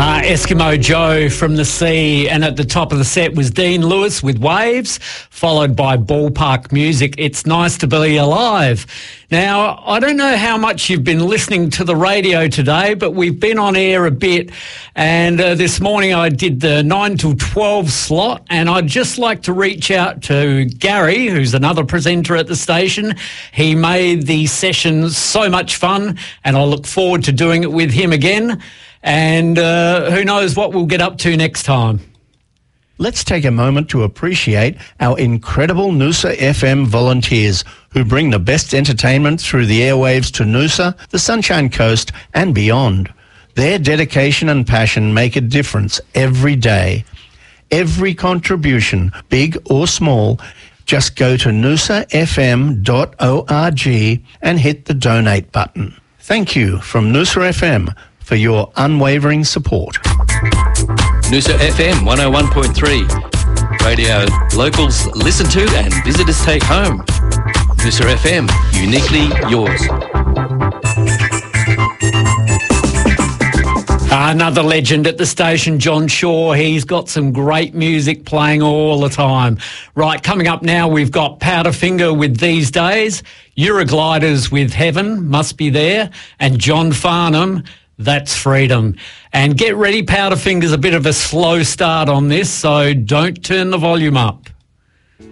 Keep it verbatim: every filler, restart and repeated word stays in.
Uh, Eskimo Joe from the Sea, and at the top of the set was Dean Lewis with Waves, followed by Ballpark Music. It's Nice to Be Alive. Now, I don't know how much you've been listening to the radio today, but we've been on air a bit, and uh, this morning I did the nine till twelve slot, and I'd just like to reach out to Gary, who's another presenter at the station. He made the session so much fun, and I look forward to doing it with him again. And uh, who knows what we'll get up to next time. Let's take a moment to appreciate our incredible Noosa F M volunteers who bring the best entertainment through the airwaves to Noosa, the Sunshine Coast and beyond. Their dedication and passion make a difference every day. Every contribution, big or small, just go to noosa f m dot org and hit the donate button. Thank you from Noosa F M for your unwavering support. Noosa F M one oh one point three. Radio locals listen to and visitors take home. Noosa F M, uniquely yours. Another legend at the station, John Shaw. He's got some great music playing all the time. Right, coming up now, we've got Powderfinger with These Days, Eurogliders with Heaven, Must Be There, and John Farnham, That's Freedom. And get ready, Powderfinger's a bit of a slow start on this, so don't turn the volume up.